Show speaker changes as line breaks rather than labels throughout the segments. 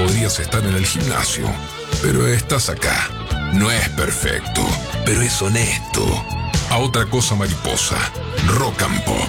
podrías estar en el gimnasio, pero estás acá. No es perfecto, pero es honesto. A otra cosa mariposa, Rock and Pop.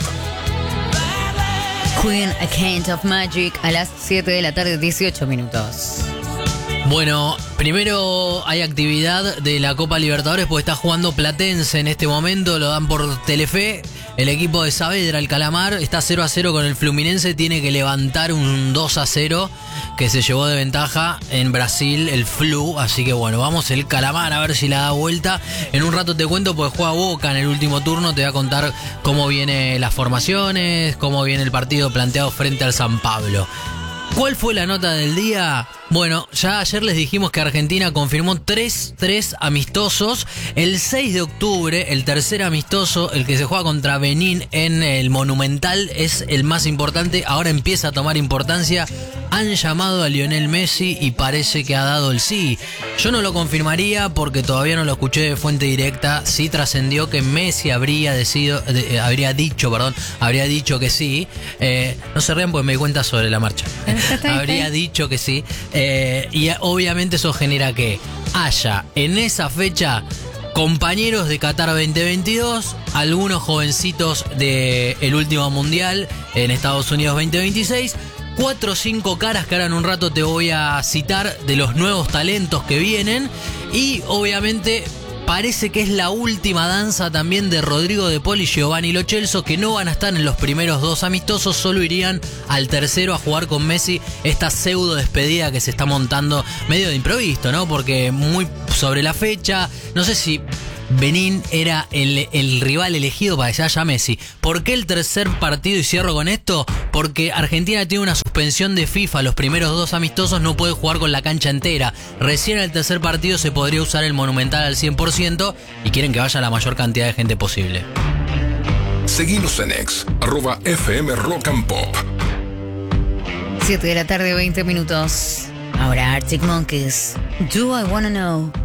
Queen, A Kind of Magic, a las 7 de la tarde, 18 minutos.
Bueno, primero hay actividad de la Copa Libertadores porque está jugando Platense en este momento, lo dan por Telefe. El equipo de Saavedra, el Calamar, está 0-0 con el Fluminense, tiene que levantar un 2-0 que se llevó de ventaja en Brasil el Flu, así que bueno, vamos el Calamar a ver si la da vuelta. En un rato te cuento porque juega Boca en el último turno, te voy a contar cómo vienen las formaciones, cómo viene el partido planteado frente al San Pablo. ¿Cuál fue la nota del día? Bueno, ya ayer les dijimos que Argentina confirmó tres amistosos. El 6 de octubre, el tercer amistoso, el que se juega contra Benín en el Monumental, es el más importante. Ahora empieza a tomar importancia. Han llamado a Lionel Messi y parece que ha dado el sí. Yo no lo confirmaría porque todavía no lo escuché de fuente directa. Sí trascendió que Messi habría dicho que sí. No se rían porque me di cuenta sobre la marcha. Habría dicho que sí. Y obviamente eso genera que haya en esa fecha compañeros de Qatar 2022, algunos jovencitos del último mundial en Estados Unidos 2026, 4 o 5 caras que ahora en un rato te voy a citar de los nuevos talentos que vienen. Y obviamente parece que es la última danza también de Rodrigo De Paul y Giovanni Lo Celso, que no van a estar en los primeros 2 amistosos, solo irían al tercero a jugar con Messi esta pseudo despedida que se está montando medio de improviso, ¿no? Porque muy sobre la fecha, no sé si Benín era el rival elegido para que se haya Messi. ¿Por qué el tercer partido? Y cierro con esto. Porque Argentina tiene una suspensión de FIFA. Los primeros 2 amistosos no puede jugar con la cancha entera. Recién en el tercer partido se podría usar el Monumental al 100% y quieren que vaya la mayor cantidad de gente posible.
Seguinos en X, @FM Rock and Pop.
7 de la tarde, 20 minutos. Ahora Arctic Monkeys. Do I Wanna Know.